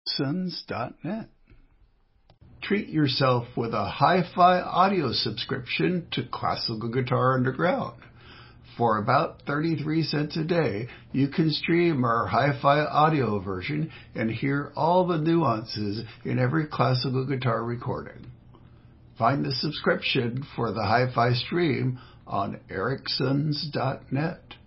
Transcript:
ericsons.net. Treat yourself with a hi-fi audio subscription to Classical Guitar Underground. For about 33 cents a day, you can stream our hi-fi audio version and hear all the nuances in every classical guitar recording. Find the subscription for the hi-fi stream on ericsons.net.